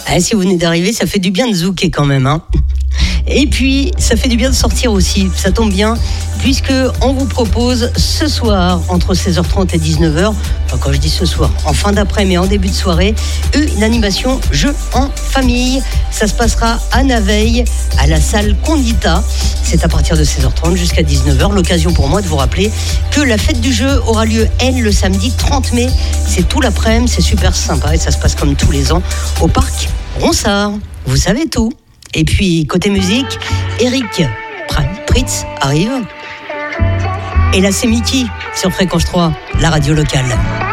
Ah, si vous venez d'arriver, ça fait du bien de zouker quand même, hein. Et puis, ça fait du bien de sortir aussi, ça tombe bien, puisque on vous propose ce soir, entre 16h30 et 19h, enfin quand je dis ce soir, en fin d'après, mais en début de soirée, une animation jeu en famille. Ça se passera à Naveil, à la salle Condita. C'est à partir de 16h30 jusqu'à 19h. L'occasion pour moi de vous rappeler que la fête du jeu aura lieu, elle, le samedi 30 mai. C'est tout l'après-midi, c'est super sympa et ça se passe comme tous les ans au parc Ronsard. Vous savez tout. Et puis, côté musique, Eric Pritz arrive. Et là, c'est Mickey sur Fréquence 3, la radio locale.